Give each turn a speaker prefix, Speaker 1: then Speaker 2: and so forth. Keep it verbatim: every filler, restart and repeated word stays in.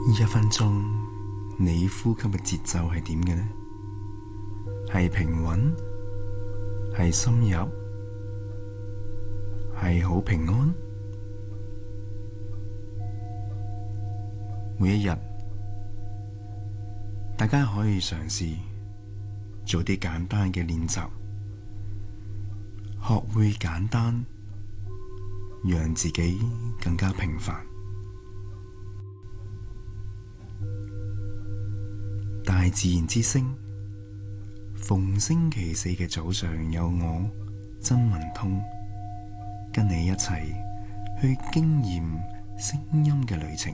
Speaker 1: 一分鐘，你呼吸嘅節奏係點嘅呢？係平穩？係深入？係好平安？每一日，大家可以嘗試做啲簡單嘅練習，學會簡單，讓自己更加平凡。大自然之聲，逢星期四嘅早上有我曾文通跟你一齊去經驗聲音嘅旅程。